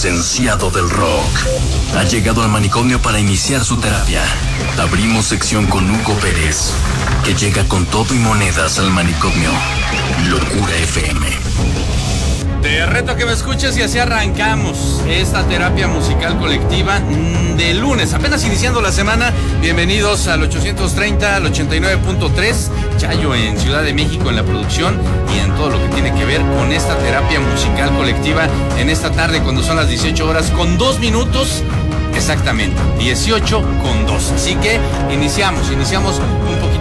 licenciado del rock. Ha llegado al manicomio para iniciar su terapia. Abrimos sección con Hugo Pérez, que llega con todo y monedas al manicomio. Locura FM. Te reto a que me escuches y así arrancamos esta terapia musical colectiva de lunes, apenas iniciando la semana. Bienvenidos al 830, al 89.3, Chayo en Ciudad de México en la producción y en todo lo que tiene que ver con esta terapia musical colectiva en esta tarde cuando son las 18 horas con 2 minutos. Exactamente, 18 con 2. Así que iniciamos un poquito